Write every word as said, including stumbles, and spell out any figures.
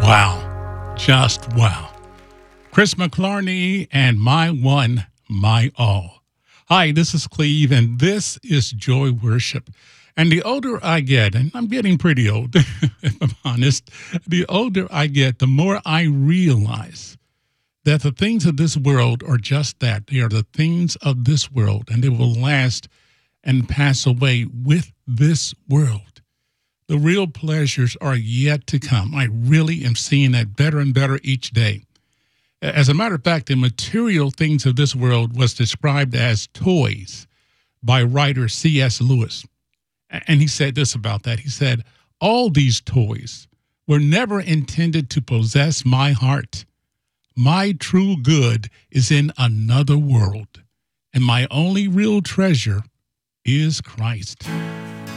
Wow. Just wow. Chris McClarney and My One, My All. Hi, this is Cleve, and this is Joy Worship. And the older I get, and I'm getting pretty old, if I'm honest, the older I get, the more I realize that the things of this world are just that. They are the things of this world, and they will last and pass away with this world. The real pleasures are yet to come. I really am seeing that better and better each day. As a matter of fact, the material things of this world was described as toys by writer C S. Lewis. And he said this about that. He said, all these toys were never intended to possess my heart. My true good is in another world, and my only real treasure is Christ.